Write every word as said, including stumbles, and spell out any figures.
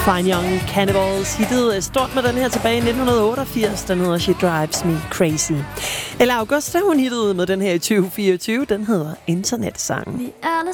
Fine Young Cannibals hittede stort med den her tilbage i nitten otteogfirs. Den hedder She Drives Me Crazy. Eller Augusta, hun hittede med den her i tyve fireogtyve. Den hedder Internetsang. Vi alle